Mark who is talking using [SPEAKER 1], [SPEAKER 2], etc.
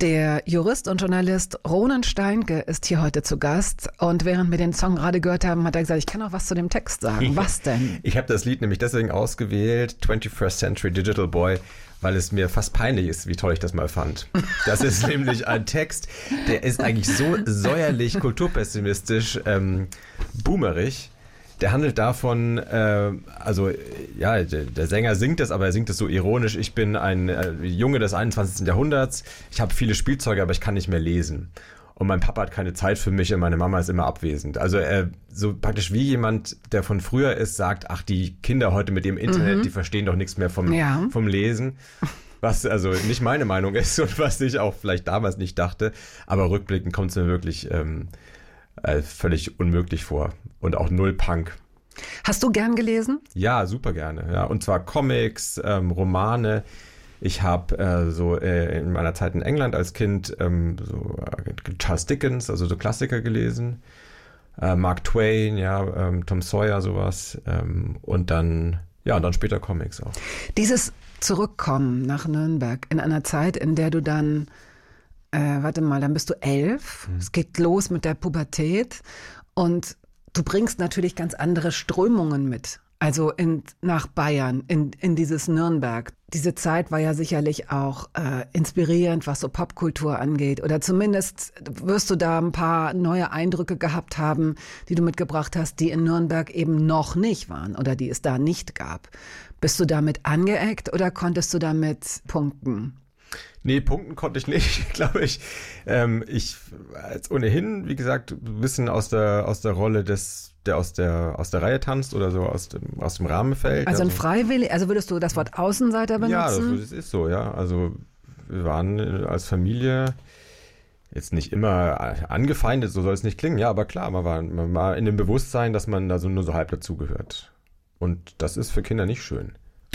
[SPEAKER 1] Der Jurist und Journalist Ronen Steinke ist hier heute zu Gast und während wir den Song gerade gehört haben, hat er gesagt, ich kann auch was zu dem Text sagen. Was denn?
[SPEAKER 2] Ich habe das Lied nämlich deswegen ausgewählt, 21st Century Digital Boy, weil es mir fast peinlich ist, wie toll ich das mal fand. Das ist nämlich ein Text, der ist eigentlich so säuerlich kulturpessimistisch, boomerig. Der handelt davon, der Sänger singt es, aber er singt es so ironisch. Ich bin ein Junge des 21. Jahrhunderts, ich habe viele Spielzeuge, aber ich kann nicht mehr lesen. Und mein Papa hat keine Zeit für mich und meine Mama ist immer abwesend. Also so praktisch wie jemand, der von früher ist, sagt, ach, die Kinder heute mit dem Internet, die verstehen doch nichts mehr vom Lesen. Was also nicht meine Meinung ist und was ich auch vielleicht damals nicht dachte. Aber rückblickend kommt es mir wirklich völlig unmöglich vor. Und auch null Punk.
[SPEAKER 1] Hast du gern gelesen?
[SPEAKER 2] Ja, super gerne. Ja. Und zwar Comics, Romane. Ich habe in meiner Zeit in England als Kind Charles Dickens, also so Klassiker gelesen. Mark Twain, Tom Sawyer, sowas. Und dann später Comics auch.
[SPEAKER 1] Dieses Zurückkommen nach Nürnberg in einer Zeit, in der du dann dann bist du 11, es geht los mit der Pubertät und du bringst natürlich ganz andere Strömungen mit, also nach Bayern, in dieses Nürnberg. Diese Zeit war ja sicherlich auch inspirierend, was so Popkultur angeht, oder zumindest wirst du da ein paar neue Eindrücke gehabt haben, die du mitgebracht hast, die in Nürnberg eben noch nicht waren oder die es da nicht gab. Bist du damit angeeckt oder konntest du damit punkten?
[SPEAKER 2] Nee, punkten konnte ich nicht, glaube ich. Ich als ohnehin, wie gesagt, ein bisschen aus der Rolle der aus der Reihe tanzt oder so aus dem Rahmen fällt.
[SPEAKER 1] Also ein Freiwillig, also würdest du das Wort Außenseiter benutzen?
[SPEAKER 2] Ja, das ist so, ja. Also wir waren als Familie jetzt nicht immer angefeindet, so soll es nicht klingen, ja, aber klar, man war in dem Bewusstsein, dass man da nur so halb dazugehört. Und das ist für Kinder nicht schön.